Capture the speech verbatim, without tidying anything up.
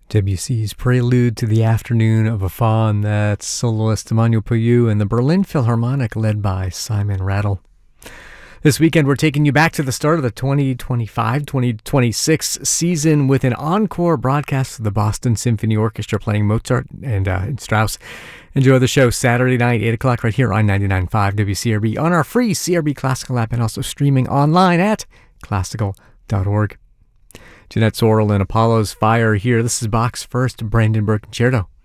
Debussy's Prelude to the Afternoon of a Faun. That's soloist Emmanuel Pouillou and the Berlin Philharmonic led by Simon Rattle. This weekend, we're taking you back to the start of the twenty twenty-five twenty twenty-six season with an encore broadcast of the Boston Symphony Orchestra playing Mozart and, uh, and Strauss. Enjoy the show Saturday night, eight o'clock, right here on ninety-nine point five W C R B on our free C R B Classical app and also streaming online at classical dot org. Jeanette Sorrell and Apollo's Fire here. This is Bach's first Brandenburg Concerto.